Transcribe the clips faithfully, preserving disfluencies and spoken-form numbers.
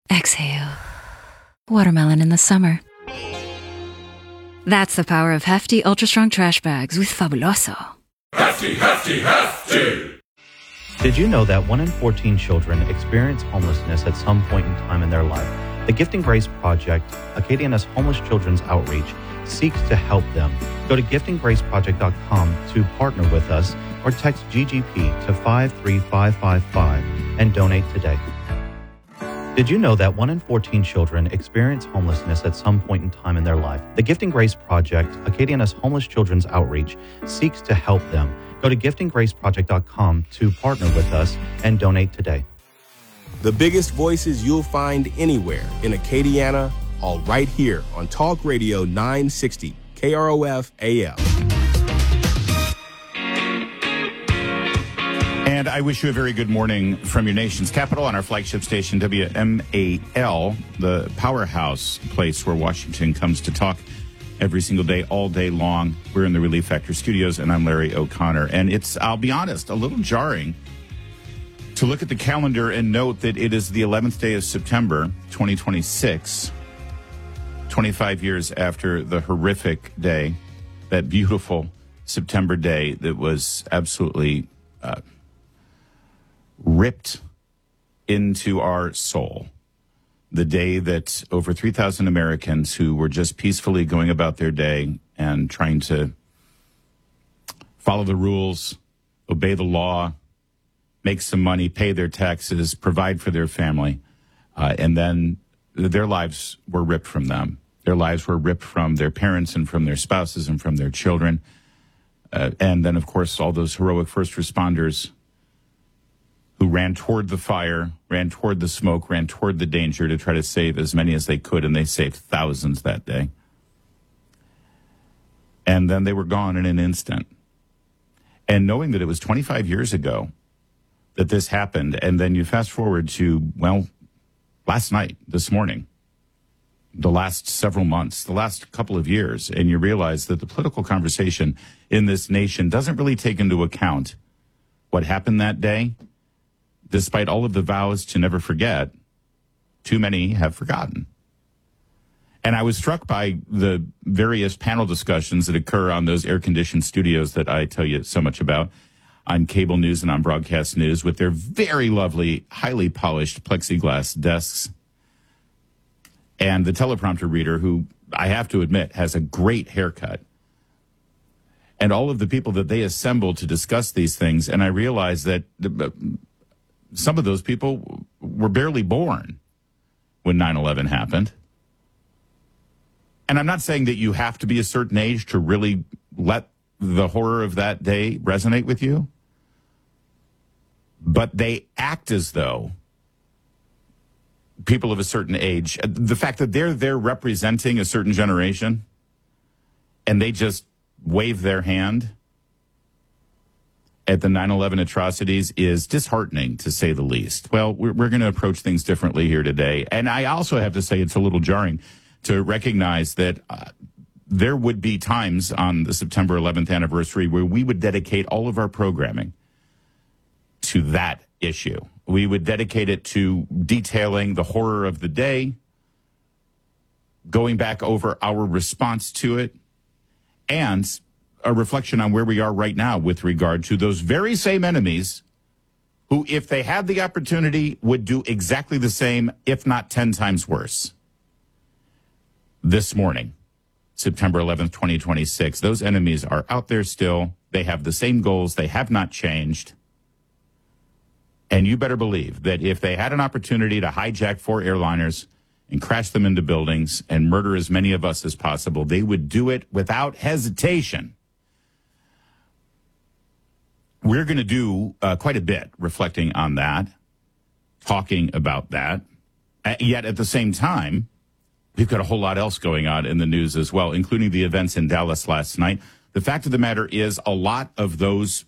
Exhale. Watermelon in the summer. That's the power of Hefty Ultra Strong Trash Bags with Fabuloso. Hefty, hefty, hefty! Did you know that one in fourteen children experience homelessness at some point in time in their life? The Gifting Grace Project, Acadiana's homeless children's outreach, seeks to help them. Go to gifting grace project dot com to partner with us or text G G P to five three five five five and donate today. Did you know that one in fourteen children experience homelessness at some point in time in their life? The Gifting Grace Project, Acadiana's homeless children's outreach, seeks to help them. Go to gifting grace project dot com to partner with us and donate today. The biggest voices you'll find anywhere in Acadiana, all right here on Talk Radio nine sixty K R O F A M. And I wish you a very good morning from your nation's capital on our flagship station, W M A L, the powerhouse place where Washington comes to talk every single day, all day long. We're in the Relief Factor studios, and I'm Larry O'Connor. And it's, I'll be honest, a little jarring to look at the calendar and note that it is the eleventh day of September, twenty twenty-six, twenty-five years after the horrific day, that beautiful September day that was absolutely uh, ripped into our soul. The day that over three thousand Americans who were just peacefully going about their day and trying to follow the rules, obey the law, make some money, pay their taxes, provide for their family, uh, and then their lives were ripped from them. Their lives were ripped from their parents and from their spouses and from their children. Uh, and then, of course, all those heroic first responders who ran toward the fire, ran toward the smoke, ran toward the danger to try to save as many as they could, and they saved thousands that day. And then they were gone in an instant. And knowing that it was twenty-five years ago that this happened, and then you fast forward to, well, last night, this morning, the last several months, the last couple of years, and you realize that the political conversation in this nation doesn't really take into account what happened that day. Despite all of the vows to never forget, too many have forgotten. And I was struck by the various panel discussions that occur on those air-conditioned studios that I tell you so much about on cable news and on broadcast news, with their very lovely, highly polished plexiglass desks, and the teleprompter reader, who I have to admit has a great haircut, and all of the people that they assemble to discuss these things. And I realized that some of those people were barely born when nine eleven happened. And I'm not saying that you have to be a certain age to really let the horror of that day resonate with you, but they act as though people of a certain age, the fact that they're there representing a certain generation and they just wave their hand at the nine eleven atrocities is disheartening, to say the least. Well, we're, we're going to approach things differently here today. And I also have to say it's a little jarring to recognize that uh, there would be times on the September eleventh anniversary where we would dedicate all of our programming to that issue. We would dedicate it to detailing the horror of the day, going back over our response to it, and a reflection on where we are right now with regard to those very same enemies who, if they had the opportunity, would do exactly the same, if not ten times worse. This morning, September eleventh, twenty twenty-six, those enemies are out there still. They have the same goals. They have not changed. And you better believe that if they had an opportunity to hijack four airliners and crash them into buildings and murder as many of us as possible, they would do it without hesitation. We're going to do uh, quite a bit reflecting on that, talking about that. Uh, yet at the same time, we've got a whole lot else going on in the news as well, including the events in Dallas last night. The fact of the matter is a lot of those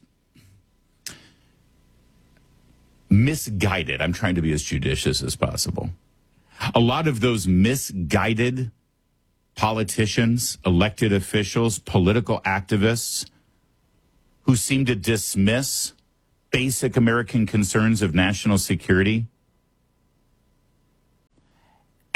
misguided, I'm trying to be as judicious as possible, a lot of those misguided politicians, elected officials, political activists who seem to dismiss basic American concerns of national security,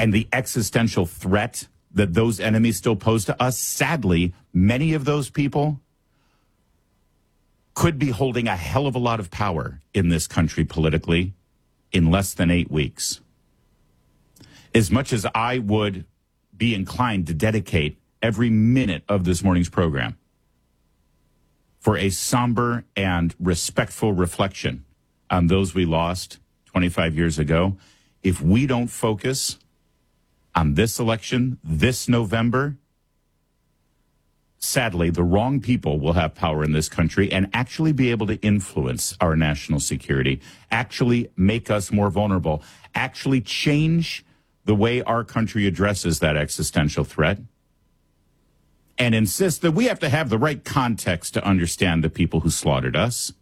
and the existential threat that those enemies still pose to us, sadly, many of those people could be holding a hell of a lot of power in this country politically in less than eight weeks. As much as I would be inclined to dedicate every minute of this morning's program for a somber and respectful reflection on those we lost twenty-five years ago, if we don't focus on this election this November, sadly, the wrong people will have power in this country and actually be able to influence our national security, actually make us more vulnerable, actually change the way our country addresses that existential threat, and insist that we have to have the right context to understand the people who slaughtered us.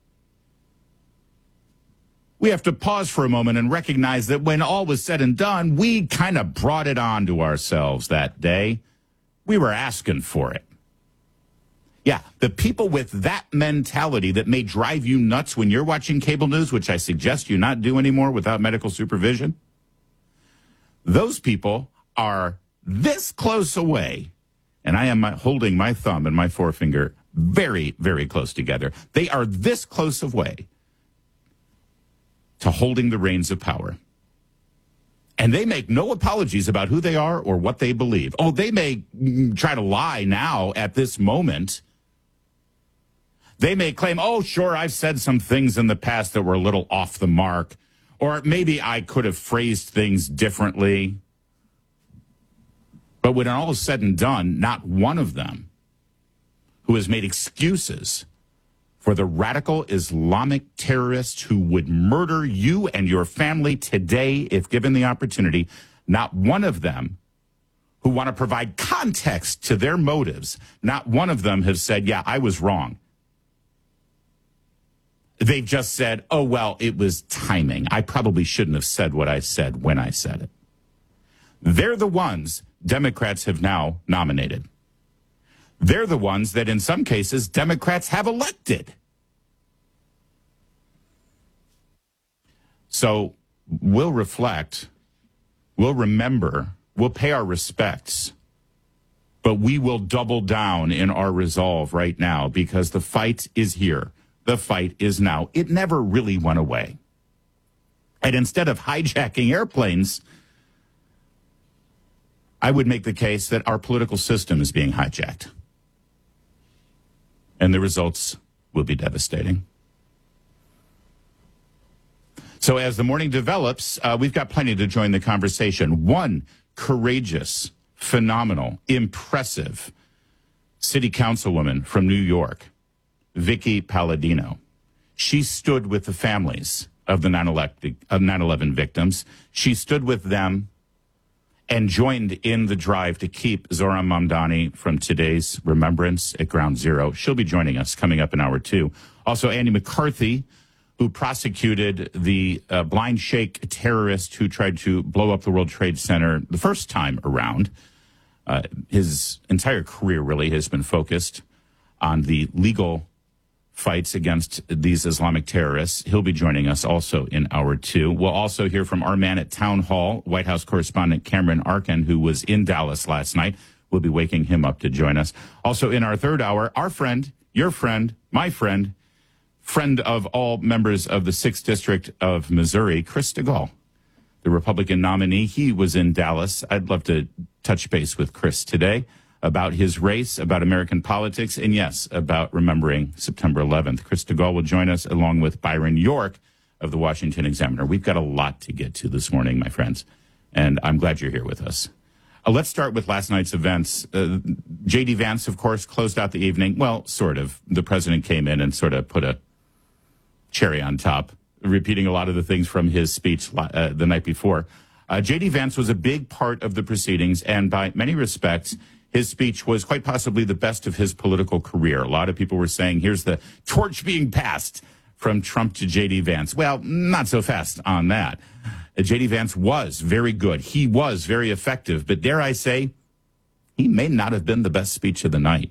We have to pause for a moment and recognize that when all was said and done, we kind of brought it on to ourselves that day. We were asking for it. Yeah, the people with that mentality that may drive you nuts when you're watching cable news, which I suggest you not do anymore without medical supervision, those people are this close away, and I am holding my thumb and my forefinger very, very close together. They are this close away to holding the reins of power. And they make no apologies about who they are or what they believe. Oh, they may try to lie now at this moment. They may claim, oh, sure, I've said some things in the past that were a little off the mark, or maybe I could have phrased things differently. But when all is said and done, not one of them who has made excuses for the radical Islamic terrorists who would murder you and your family today if given the opportunity, not one of them who want to provide context to their motives, not one of them has said, yeah, I was wrong. They've just said, oh, well, it was timing. I probably shouldn't have said what I said when I said it. They're the ones Democrats have now nominated. They're the ones that in some cases Democrats have elected. So we'll reflect, we'll remember, we'll pay our respects, but we will double down in our resolve right now because the fight is here. The fight is now. It never really went away. And instead of hijacking airplanes, I would make the case that our political system is being hijacked. And the results will be devastating. So as the morning develops, uh, we've got plenty to join the conversation. One courageous, phenomenal, impressive city councilwoman from New York, Vicky Palladino. She stood with the families of the nine eleven victims. She stood with them and joined in the drive to keep Zohran Mamdani from today's remembrance at Ground Zero. She'll be joining us coming up in hour two. Also, Andy McCarthy, who prosecuted the uh, blind sheikh terrorist who tried to blow up the World Trade Center the first time around. Uh, his entire career really has been focused on the legal fights against these Islamic terrorists. He'll be joining us also in hour two. We'll also hear from our man at Town Hall, White House correspondent Cameron Arkin, who was in Dallas last night. We'll be waking him up to join us. Also in our third hour, our friend, your friend, my friend, friend of all members of the sixth District of Missouri, Chris DeGaulle, the Republican nominee. He was in Dallas. I'd love to touch base with Chris today about his race, about American politics, and yes, about remembering September eleventh. Chris DeGaulle will join us along with Byron York of the Washington Examiner. We've got a lot to get to this morning, my friends, and I'm glad you're here with us. Uh, let's start with last night's events. Uh, J D. Vance, of course, closed out the evening. Well, sort of. The president came in and sort of put a cherry on top, repeating a lot of the things from his speech uh, the night before. Uh, J D. Vance was a big part of the proceedings, and by many respects, his speech was quite possibly the best of his political career. A lot of people were saying, here's the torch being passed from Trump to J D. Vance. Well, not so fast on that. Uh, J D. Vance was very good. He was very effective. But dare I say, he may not have been the best speech of the night.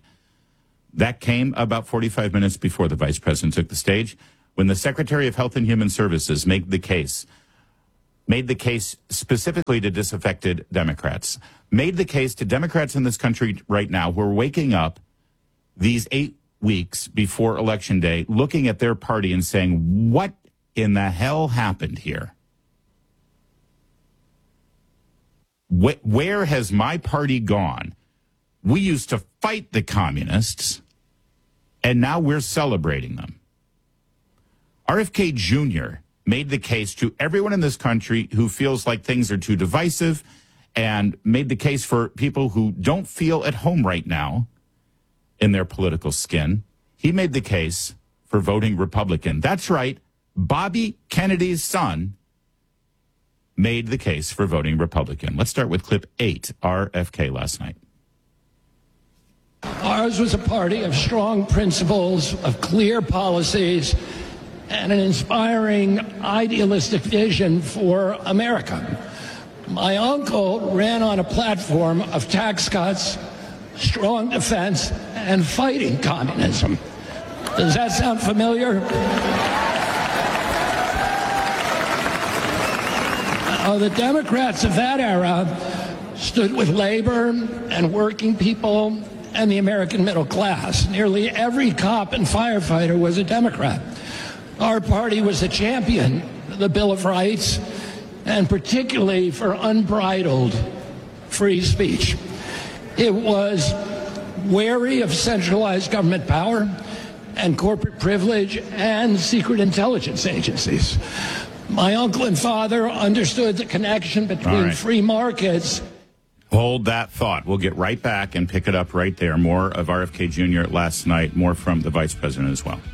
That came about forty-five minutes before the vice president took the stage, when the Secretary of Health and Human Services made the case made the case specifically to disaffected Democrats, made the case to Democrats in this country right now who are waking up these eight weeks before Election Day, looking at their party and saying, what in the hell happened here? Wh- where has my party gone? We used to fight the communists, and now we're celebrating them. R F K Junior made the case to everyone in this country who feels like things are too divisive, and made the case for people who don't feel at home right now in their political skin. He made the case for voting Republican. That's right. Bobby Kennedy's son made the case for voting Republican. Let's start with clip eight, R F K last night. Ours was a party of strong principles, of clear policies, and an inspiring idealistic vision for America. My uncle ran on a platform of tax cuts, strong defense, and fighting communism. Does that sound familiar? Uh, the Democrats of that era stood with labor and working people and the American middle class. Nearly every cop and firefighter was a Democrat. Our party was a champion of the Bill of Rights, and particularly for unbridled free speech. It was wary of centralized government power and corporate privilege and secret intelligence agencies. My uncle and father understood the connection between right. free markets. Hold that thought. We'll get right back and pick it up right there. More of R F K Junior last night, more from the vice president as well.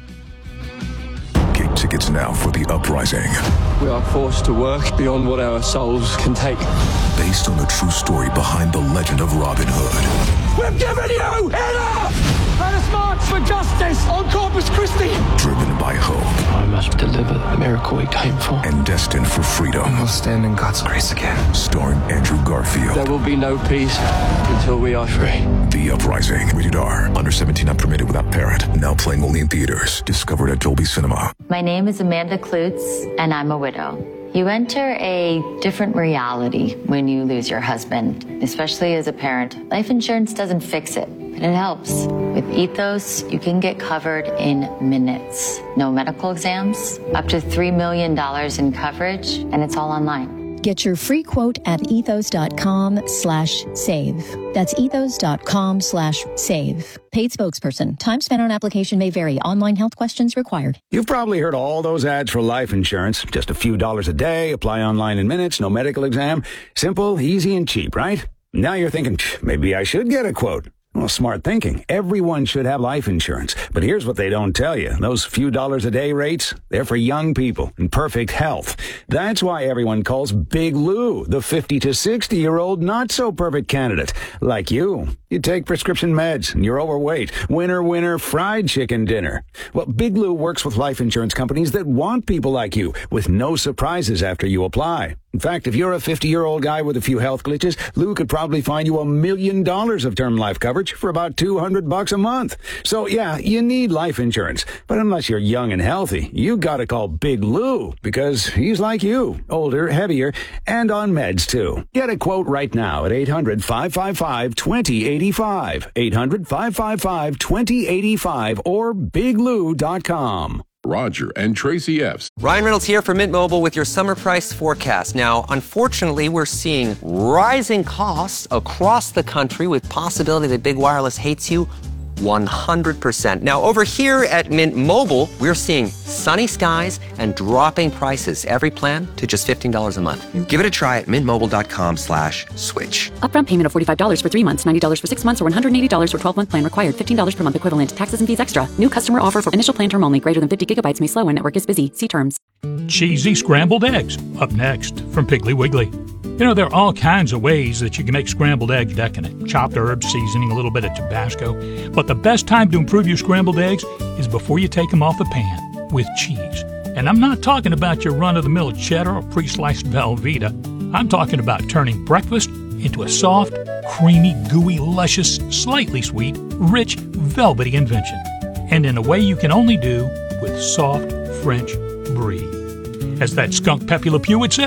Get tickets now for The Uprising. We are forced to work beyond what our souls can take. Based on the true story behind the legend of Robin Hood. We've given you enough! Let us march for justice on Corpus Christi! Driven by hope. I must deliver the miracle we came for. And destined for freedom. We'll stand in God's grace again. Starring Andrew Garfield. There will be no peace until we are free. The Uprising. Rated R. Under seventeen, not permitted without parent. Now playing only in theaters. Discovered at Dolby Cinema. My name is Amanda Klutz, and I'm a widow. You enter a different reality when you lose your husband, especially as a parent. Life insurance doesn't fix it, but it helps. With Ethos, you can get covered in minutes. No medical exams, up to three million dollars in coverage, and it's all online. Get your free quote at ethos.com slash save. That's ethos.com slash save. Paid spokesperson. Time spent on application may vary. Online health questions required. You've probably heard all those ads for life insurance. Just a few dollars a day, apply online in minutes, no medical exam. Simple, easy, and cheap, right? Now you're thinking, maybe I should get a quote. Well, smart thinking. Everyone should have life insurance. But here's what they don't tell you. Those few dollars a day rates, they're for young people in perfect health. That's why everyone calls Big Lou the fifty to sixty-year-old not-so-perfect candidate. Like you. You take prescription meds and you're overweight. Winner, winner, fried chicken dinner. Well, Big Lou works with life insurance companies that want people like you with no surprises after you apply. In fact, if you're a fifty-year-old guy with a few health glitches, Lou could probably find you a million dollars of term life coverage for about two hundred bucks a month. So, yeah, you need life insurance. But unless you're young and healthy, you gotta call Big Lou because he's like you, older, heavier, and on meds, too. Get a quote right now at eight hundred, five five five, two zero eight five, eight hundred, five five five, two zero eight five, or big lou dot com. Roger and Tracy Epps. Ryan Reynolds here from Mint Mobile with your summer price forecast. Now, unfortunately, we're seeing rising costs across the country with possibility that big wireless hates you one hundred percent. Now, over here at Mint Mobile, we're seeing sunny skies and dropping prices. Every plan to just fifteen dollars a month. Give it a try at mintmobile.com slash switch. Upfront payment of forty-five dollars for three months, ninety dollars for six months, or one hundred eighty dollars for twelve-month plan required. fifteen dollars per month equivalent. Taxes and fees extra. New customer offer for initial plan term only. Greater than fifty gigabytes may slow when network is busy. See terms. Cheesy scrambled eggs. Up next from Piggly Wiggly. You know, there are all kinds of ways that you can make scrambled eggs decadent. Chopped herbs, seasoning, a little bit of Tabasco. But the best time to improve your scrambled eggs is before you take them off the pan with cheese. And I'm not talking about your run-of-the-mill cheddar or pre-sliced Velveeta. I'm talking about turning breakfast into a soft, creamy, gooey, luscious, slightly sweet, rich, velvety invention. And in a way you can only do with soft French brie. As that skunk Pepe Le Pew would say,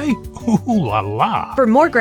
Ooh la la. For more